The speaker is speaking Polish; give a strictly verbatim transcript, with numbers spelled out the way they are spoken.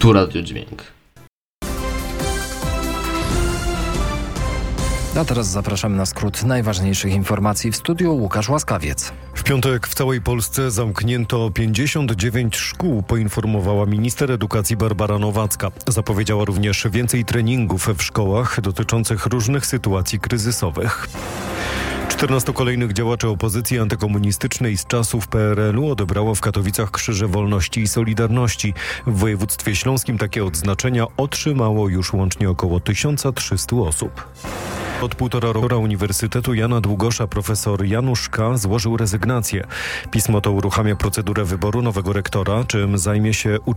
Tu Radio Dźwięk. A teraz zapraszamy na skrót najważniejszych informacji w studiu. Łukasz Łaskawiec. W piątek w całej Polsce zamknięto pięćdziesiąt dziewięć szkół, poinformowała minister edukacji Barbara Nowacka. Zapowiedziała również więcej treningów w szkołach dotyczących różnych sytuacji kryzysowych. czternastu kolejnych działaczy opozycji antykomunistycznej z czasów P R L u odebrało w Katowicach Krzyże Wolności i Solidarności. W województwie śląskim takie odznaczenia otrzymało już łącznie około tysiąc trzysta osób. Od półtora roku Uniwersytetu Jana Długosza profesor Janusz K. złożył rezygnację. Pismo to uruchamia procedurę wyboru nowego rektora, czym zajmie się